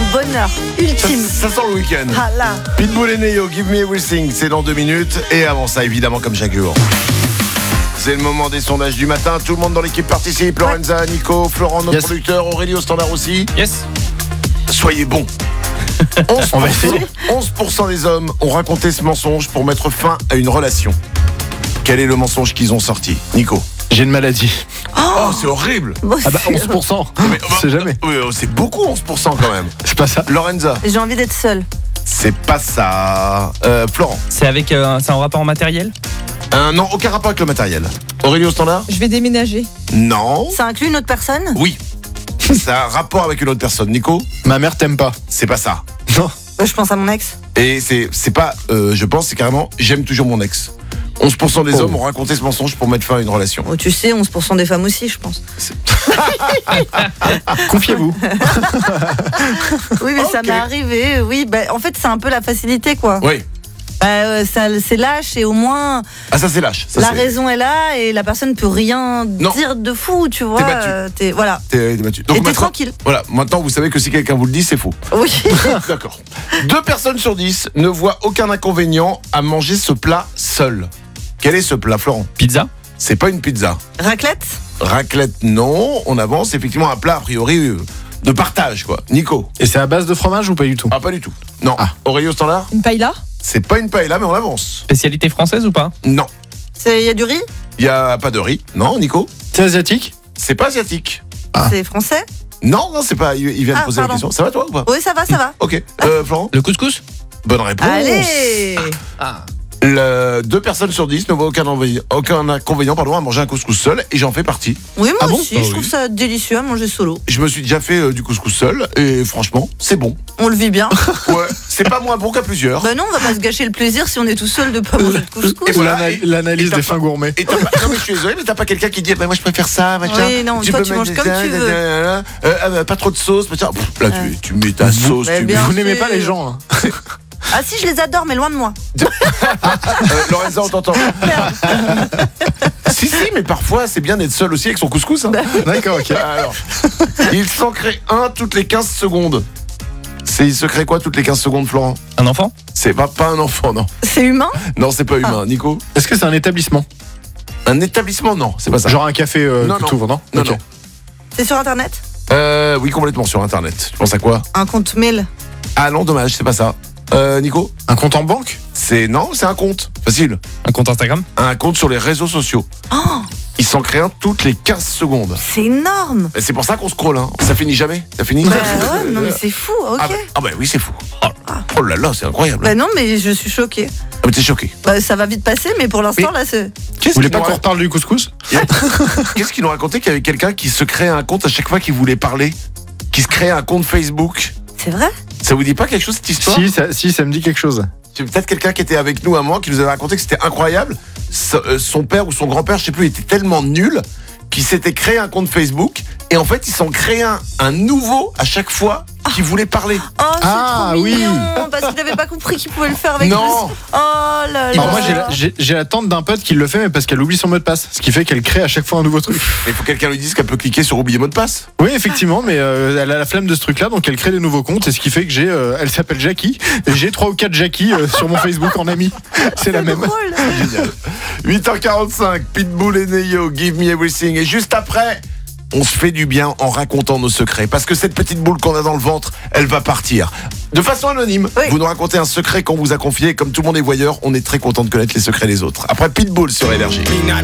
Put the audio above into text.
bonheur ultime. Ça sent le week-end. Ah là. Pitbull et Neo, Give Me Everything, c'est dans 2 minutes. Et avant ça, évidemment, comme chaque jour, c'est le moment des sondages du matin. Tout le monde dans l'équipe participe. Lorenza, Nico, Florent, notre producteur, Aurélie au standard aussi. Yes. Soyez bons. 11% des hommes ont raconté ce mensonge pour mettre fin à une relation. Quel est le mensonge qu'ils ont sorti, Nico? J'ai une maladie. Oh, c'est horrible. Ah bah 11%. C'est jamais. Oui, c'est beaucoup 11% quand même. C'est pas ça. Lorenza, J'ai envie d'être seule. c'est pas ça. Florent, C'est c'est en rapport matériel? non, aucun rapport avec le matériel. Aurélie au standard? Je vais déménager. Non. Ça inclut une autre personne? Oui. C'est un rapport avec une autre personne. Nico? Ma mère t'aime pas. C'est pas ça. Non. Je pense à mon ex. Et c'est pas, je pense, c'est carrément, j'aime toujours mon ex. 11% des hommes ont raconté ce mensonge pour mettre fin à une relation. Oh, tu sais, 11% des femmes aussi, je pense. Confiez-vous. Oui, mais ça Ok. m'est arrivé. Oui, en fait, c'est un peu la facilité, quoi. Oui. C'est lâche et au moins Ah, ça c'est lâche. Ça, la c'est- raison est là et la personne peut rien Non. dire de fou, tu vois. battu. Voilà. T'es battu. Et t'es maintenant- tranquille. Voilà, maintenant vous savez que si quelqu'un vous le dit, c'est faux. Oui. D'accord. 2 personnes sur 10 ne voient aucun inconvénient à manger ce plat seul. Quel est ce plat, Florent? Pizza? C'est pas une pizza. Raclette? Raclette, non. On avance, effectivement, un plat, a priori, de partage, quoi. Nico? Et c'est à base de fromage ou pas du tout? Ah, pas du tout. Non. Ah. Aurélie au standard? Une paella? C'est pas une paella, mais on avance. Spécialité française ou pas? Non. Il y a du riz? Il y a pas de riz. Non, Nico? C'est asiatique? C'est pas asiatique. Ah. C'est français? Non, c'est pas. Il vient de Ah, poser pardon. la question. Ça va, toi, ou pas? Oui, ça va, ça va. Ok. Florent? Le couscous? Bonne réponse. Allez. 2 personnes sur 10 ne voient aucun inconvénient à manger un couscous seul, et j'en fais partie. Oui, moi Ah bon? aussi, Ah je oui. trouve ça délicieux à manger solo. Je me suis déjà fait du couscous seul, et franchement, c'est bon. On le vit bien. Ouais, c'est pas moins bon qu'à plusieurs. Bah non, on va pas se gâcher le plaisir si on est tout seul de pas manger de couscous. Et voilà. L'analyse et t'as des pas- fins gourmets. Et t'as pas, non mais je suis désolé, mais t'as pas quelqu'un qui dit bah moi je préfère ça, machin. Oui, non, toi, peux tu mettre manges comme ça, tu veux. pas trop de sauce, machin. Pff, là tu mets ta sauce, Mais tu bien. Vous n'aimez sûr. pas les gens, hein. Ah si, je les adore, mais loin de moi. Lorenza, on t'entend. si, mais parfois c'est bien d'être seul aussi avec son couscous. Hein. D'accord, ok. Alors, il s'en crée un toutes les 15 secondes. Il se crée quoi toutes les 15 secondes, Florent? Un enfant? C'est pas un enfant, non. C'est humain? Non, c'est pas humain. Nico? Est-ce que c'est un établissement? Un établissement? Non, c'est pas ça. Genre un café Non, que non. t'ouvres, non? Non, Ok. non. C'est sur internet? Oui, complètement sur Internet. Tu penses à quoi? Un compte mail? Ah non, dommage, c'est pas ça. Nico? Un compte en banque? C'est un compte. Facile. Un compte Instagram? Un compte sur les réseaux sociaux. Oh, Il s'en crée un toutes les 15 secondes. c'est énorme. Et c'est pour ça qu'on scrolle, hein. Ça finit jamais. Ça finit. Bah ouais, non mais c'est fou, ok. Ah bah oui, c'est fou. Oh là là, c'est incroyable. Bah non, mais je suis choquée. Ah mais t'es choqué. Bah ça va vite passer, mais pour l'instant, là, c'est... Vous voulez pas qu'on reparle du couscous? Qu'est-ce qu'ils nous racontait qu'il y avait quelqu'un qui se créait un compte à chaque fois qu'il voulait parler, qui se créait un compte Facebook. C'est vrai? Ça vous dit pas quelque chose cette histoire? Si, ça me dit quelque chose. C'est peut-être quelqu'un qui était avec nous à un moment qui nous avait raconté que c'était incroyable. Son père ou son grand-père, je sais plus, était tellement nul qu'il s'était créé un compte Facebook et en fait il s'en créait un nouveau à chaque fois qu'il voulait parler. Oh, c'est Ah, trop oui. mignon, parce qu'il avait pas compris qu'il pouvait le faire avec Non. le... Oh là là. Alors moi j'ai la tante d'un pote qui le fait mais parce qu'elle oublie son mot de passe. Ce qui fait qu'elle crée à chaque fois un nouveau truc. Mais il faut que quelqu'un lui dise qu'elle peut cliquer sur oublier mot de passe. Oui effectivement mais elle a la flemme de ce truc là donc elle crée des nouveaux comptes et ce qui fait que elle s'appelle Jackie et j'ai 3 ou 4 Jackie sur mon Facebook en ami. C'est la même. drôle. Génial. 8h45, Pitbull et Neo, Give Me Everything. Et juste après, on se fait du bien en racontant nos secrets. Parce que cette petite boule qu'on a dans le ventre, elle va partir. De façon anonyme, Oui. vous nous racontez un secret qu'on vous a confié. Comme tout le monde est voyeur, on est très content de connaître les secrets des autres. Après Pitbull sur Énergie.